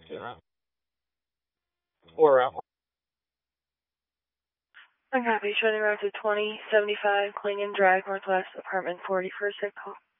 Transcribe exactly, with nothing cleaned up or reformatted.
Yeah. Or out. I'm happy. Shutting around to twenty seventy-five Klingon Drive, Northwest, apartment forty for a sick call.